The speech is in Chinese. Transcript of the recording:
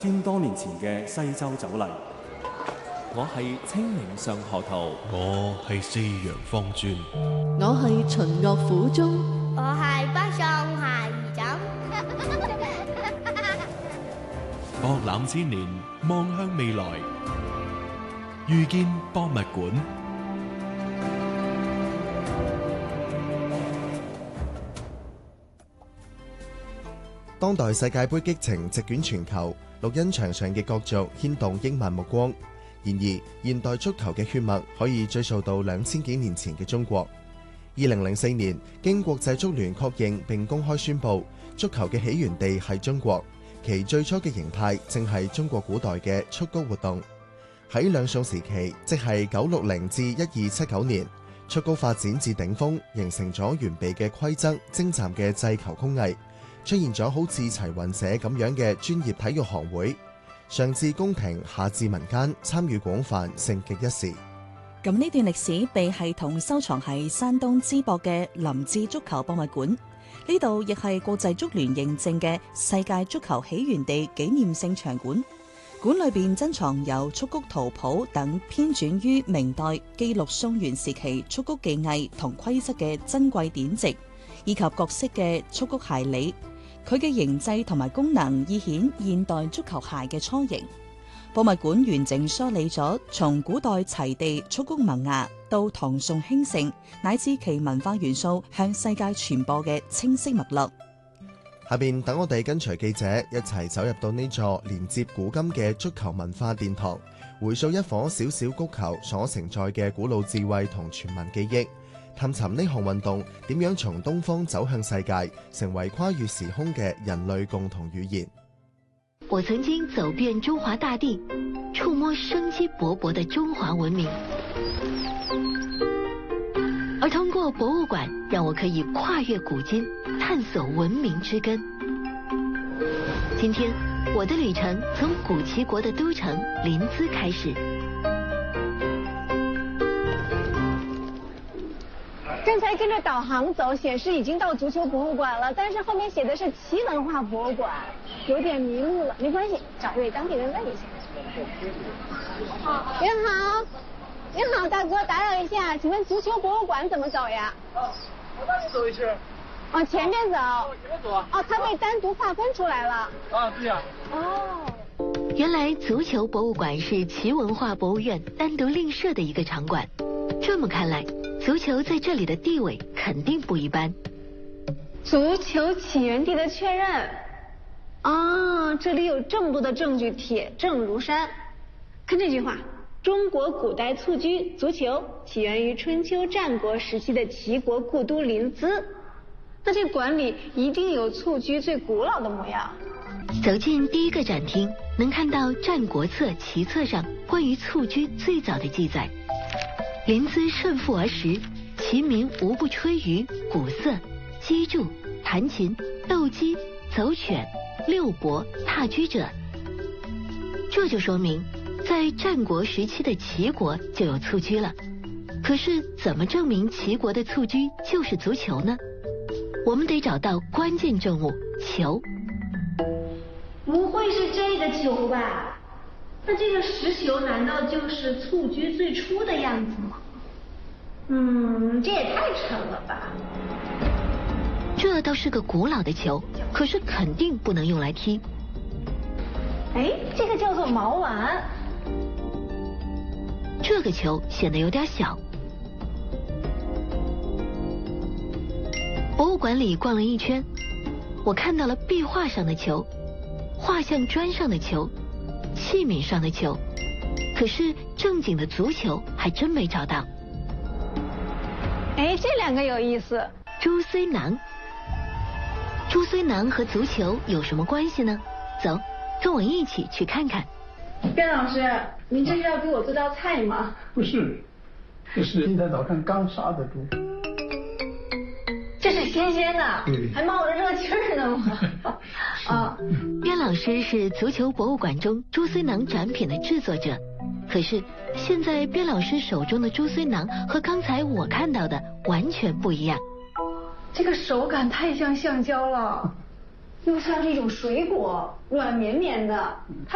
千多年前嘅西洲酒例。 我係清明上河圖， 我係四陽方磚， 我係秦樂府中， 我係北上下魚枕。 博覽千年，望向未來，遇見博物館。 當代世界盃激情席捲全球，綠茵場上嘅角逐牽動億萬目光。然而，現代足球嘅血脈可以追溯到2000幾年前嘅中國。2004年，經國際足聯確認並公開宣布，足球嘅起源地係中國，其最初嘅形態正係中國古代嘅蹴鞠活動。喺兩宋時期，即係960至1279年，蹴鞠發展至頂峰，形成咗完備嘅規則、精湛嘅制球工藝，出現咗好似齊雲社咁樣嘅專業體育行會。上至宮廷，下至民間，參與廣泛，盛極一時。 咁呢段歷史被系統收藏喺山東淄博嘅臨淄足球博物館，呢度亦係國際足聯認證嘅世界足球起源地紀念性場館。館裏邊珍藏有蹴鞠圖譜等編纂於明代記錄宋元時期蹴鞠技藝同規則嘅珍貴典籍，以及各式嘅蹴鞠鞋理。佢嘅形制同埋功能已顯現代足球鞋嘅雛形。博物館完整梳理咗從古代齊地蹴鞠萌芽到唐宋興盛，乃至其文化元素向世界傳播嘅清晰脈絡。 下邊等我哋跟隨記者一齊走入到呢座連接古今嘅足球文化殿堂，回溯一顆小小谷球所承載嘅古老智慧同全民記憶，探尋呢項運動點樣從東方走向世界，成為跨越時空嘅人類共同語言。 我曾經走遍中華大地，觸摸生機勃勃的中華文明，而通過博物館，讓我可以跨越古今，探索文明之根。今天，我的旅程從古齊國的都城臨淄開始。 剛才跟着導航走，顯示已經到足球博物館了，但是後面寫的是齊文化博物館，有點迷路了。沒關係，找一位當地人問一下。您好，您好，大哥，打擾一下，請問足球博物館怎麼走呀？ 我帶你走一圈。 哦，前面走。 前面走啊。 哦，它被單獨劃分出來了。 啊，對呀。 哦。 原來足球博物館是齊文化博物院單獨另設的一個場館。這麼看來，足球在這裡的地位肯定不一般。 足球起源地的確認。啊，這裡有這麼多的證據，鐵證如山。看這句話，中國古代蹴鞠足球起源於春秋戰國時期的齊國故都臨淄。那這館裡一定有蹴鞠最古老的模樣。 走進第一個展廳，能看到《戰國策》齊策上關於蹴鞠最早的記載。臨淄順腹而食，其民無不吹竽、鼓瑟、擊築、彈琴、鬥雞、走犬、遛伯、踏車者。這就說明，在戰國時期的齊國就有蹴鞠了。可是，怎麼證明齊國的蹴鞠就是足球呢？我們得找到關鍵證物——球。 不會是這個球吧？那這個實球難道就是蹴鞠最初的樣子嗎？這也太沉了吧。 這倒是個古老的球，可是肯定不能用來踢。 哎，這個叫做毛丸。 這個球顯得有點小。博物館裡逛了一圈，我看到了壁畫上的球，畫像磚上的球，器皿上的球，可是正經的足球還真沒找到。 哎，這兩個有意思。 朱睢囊。朱睢囊和足球有什麼關係呢？走，跟我一起去看看。 卞老師，您這是要給我做道菜嗎？ 不是，這是今天早上剛殺的豬。 這是新鮮的，還冒着熱氣兒呢嗎？啊， 卞老師是足球博物館中朱睢囊展品的製作者，可是現在卞老師手中的朱睢囊和剛才我看到的完全不一樣。 這個手感太像橡膠了，又像是一種水果，軟綿綿的。